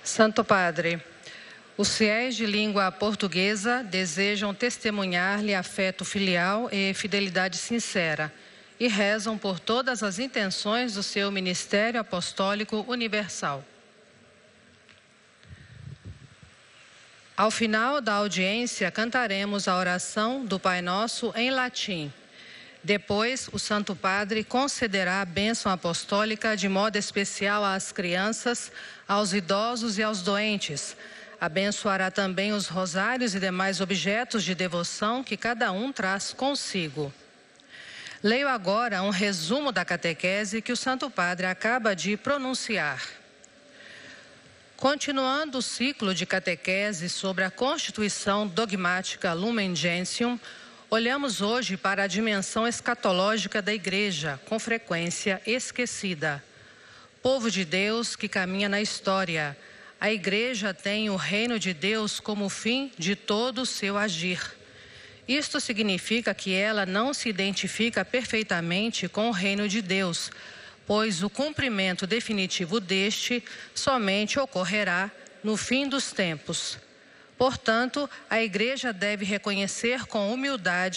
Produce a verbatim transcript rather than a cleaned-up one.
Santo Padre, os fiéis de língua portuguesa desejam testemunhar-lhe afeto filial e fidelidade sincera e rezam por todas as intenções do seu ministério apostólico universal. Ao final da audiência, cantaremos a oração do Pai Nosso em latim. Depois, o Santo Padre concederá a bênção apostólica de modo especial às crianças, aos idosos e aos doentes. Abençoará também os rosários e demais objetos de devoção que cada um traz consigo. Leio agora um resumo da catequese que o Santo Padre acaba de pronunciar. Continuando o ciclo de catequese sobre a constituição dogmática Lumen Gentium, olhamos hoje para a dimensão escatológica da Igreja, com frequência esquecida. Povo de Deus que caminha na história, a Igreja tem o reino de Deus como fim de todo o seu agir. Isto significa que ela não se identifica perfeitamente com o reino de Deus, pois o cumprimento definitivo deste somente ocorrerá no fim dos tempos. Portanto, a Igreja deve reconhecer com humildade